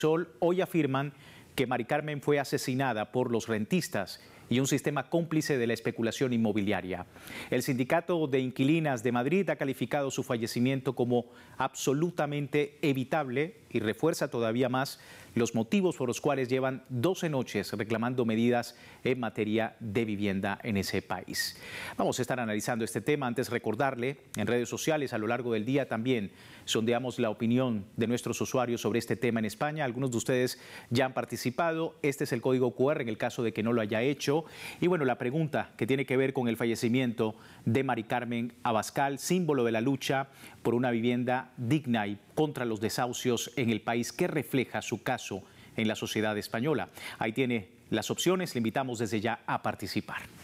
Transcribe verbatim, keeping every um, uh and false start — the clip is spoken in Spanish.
Sol hoy afirman que Mari Carmen fue asesinada por los rentistas y un sistema cómplice de la especulación inmobiliaria. El Sindicato de Inquilinas de Madrid ha calificado su fallecimiento como absolutamente evitable y refuerza todavía más los motivos por los cuales llevan doce noches reclamando medidas en materia de vivienda en ese país. Vamos a estar analizando este tema. Antes recordarle, en redes sociales a lo largo del día también sondeamos la opinión de nuestros usuarios sobre este tema en España. Algunos de ustedes ya han participado. Este es el código cu erre en el caso de que no lo haya hecho. Y bueno, la pregunta que tiene que ver con el fallecimiento de Mari Carmen Abascal, símbolo de la lucha por una vivienda digna y contra los desahucios en el país, que refleja su caso en la sociedad española. Ahí tiene las opciones, le invitamos desde ya a participar.